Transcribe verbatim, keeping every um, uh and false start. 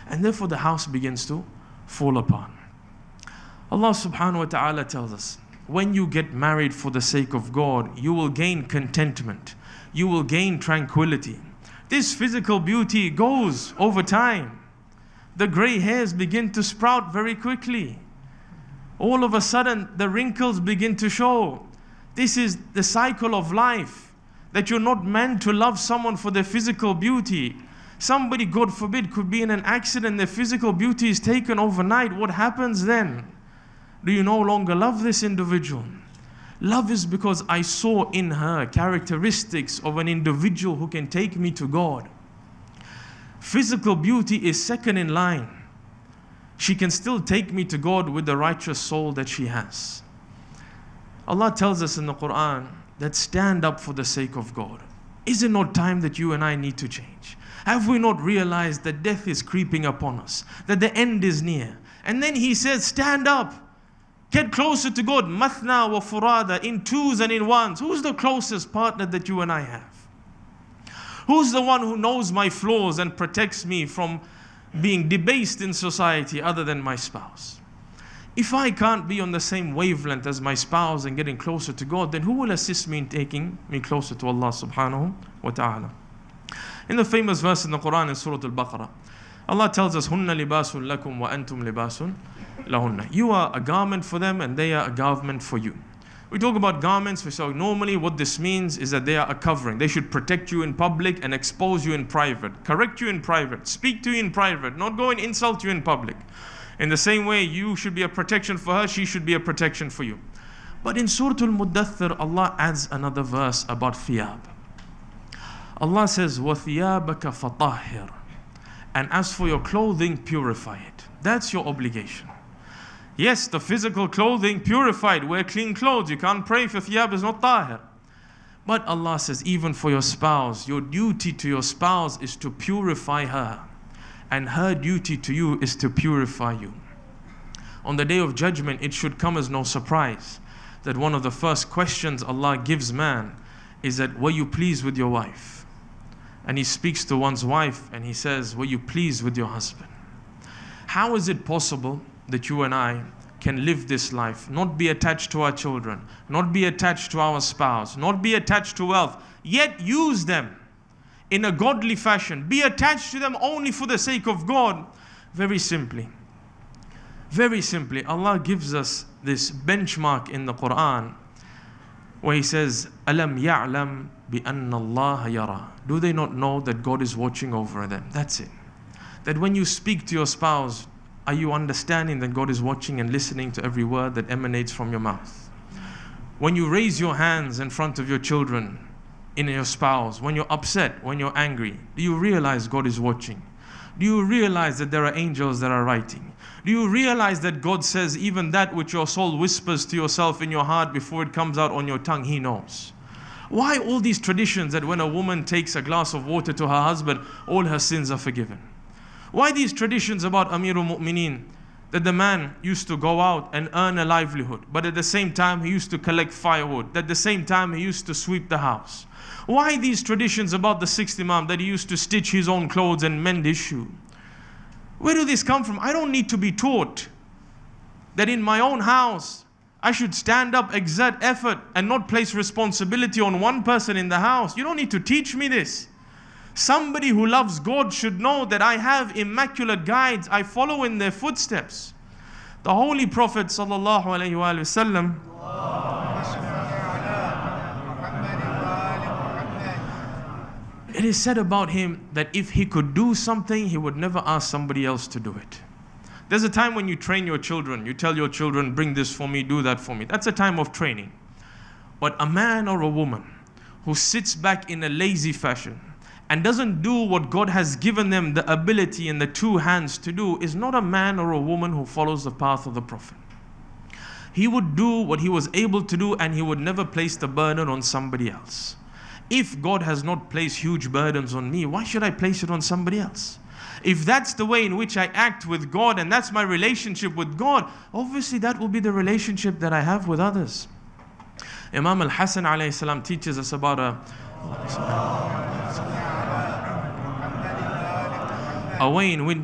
And therefore the house begins to fall apart. Allah subhanahu wa ta'ala tells us, when you get married for the sake of God, you will gain contentment. You will gain tranquility. This physical beauty goes over time. The gray hairs begin to sprout very quickly. All of a sudden, the wrinkles begin to show. This is the cycle of life, that you're not meant to love someone for their physical beauty. Somebody, God forbid, could be in an accident, their physical beauty is taken overnight. What happens then? Do you no longer love this individual? Love is because I saw in her characteristics of an individual who can take me to God. Physical beauty is second in line. She can still take me to God with the righteous soul that she has. Allah tells us in the Quran that stand up for the sake of God. Is it not time that you and I need to change? Have we not realized that death is creeping upon us, that the end is near? And then He says, stand up. Get closer to God. Mathna wa furada, in twos and in ones. Who's the closest partner that you and I have? Who's the one who knows my flaws and protects me from being debased in society other than my spouse? If I can't be on the same wavelength as my spouse and getting closer to God, then who will assist me in taking me closer to Allah subhanahu wa ta'ala? In the famous verse in the Quran in Surah Al-Baqarah, Allah tells us, Hunna libasun lakum wa antum libasun lahunna. You are a garment for them and they are a garment for you. We talk about garments, we say normally what this means is that they are a covering. They should protect you in public and expose you in private, correct you in private, speak to you in private, not go and insult you in public. In the same way, you should be a protection for her, she should be a protection for you. But in Surah Al-Muddathir, Allah adds another verse about thiyab. Allah says, وَثِيَابَكَ فَطَهِّرْ. And as for your clothing, purify it. That's your obligation. Yes, the physical clothing, purified, wear clean clothes. You can't pray if your thiyab is not tahir. But Allah says, even for your spouse, your duty to your spouse is to purify her. And her duty to you is to purify you. On the day of judgment, it should come as no surprise that one of the first questions Allah gives man is that, were you pleased with your wife? And He speaks to one's wife and He says, were you pleased with your husband? How is it possible that you and I can live this life, not be attached to our children, not be attached to our spouse, not be attached to wealth, yet use them in a godly fashion, be attached to them only for the sake of God? Very simply, very simply, Allah gives us this benchmark in the Quran where He says, Alam ya'lam bi anna Allah yara. Do they not know that God is watching over them? That's it. That when you speak to your spouse, are you understanding that God is watching and listening to every word that emanates from your mouth? When you raise your hands in front of your children, in your spouse, when you're upset, when you're angry, do you realize God is watching? Do you realize that there are angels that are writing? Do you realize that God says even that which your soul whispers to yourself in your heart before it comes out on your tongue, He knows? Why all these traditions that when a woman takes a glass of water to her husband, all her sins are forgiven? Why these traditions about Amirul Mu'mineen, that the man used to go out and earn a livelihood, but at the same time he used to collect firewood, at the same time he used to sweep the house? Why these traditions about the sixth Imam, that he used to stitch his own clothes and mend his shoe? Where do these come from? I don't need to be taught that in my own house I should stand up, exert effort, and not place responsibility on one person in the house. You don't need to teach me this. Somebody who loves God should know that I have immaculate guides. I follow in their footsteps. The Holy Prophet sallallahu alaihi wasallam, it is said about him that if he could do something, he would never ask somebody else to do it. There's a time when you train your children. You tell your children, bring this for me, do that for me. That's a time of training. But a man or a woman who sits back in a lazy fashion and doesn't do what God has given them the ability and the two hands to do is not a man or a woman who follows the path of the Prophet. He would do what he was able to do and he would never place the burden on somebody else. If God has not placed huge burdens on me, why should I place it on somebody else? If that's the way in which I act with God and that's my relationship with God, obviously that will be the relationship that I have with others. Imam al-Hasan alayhi salam teaches us about a a way in which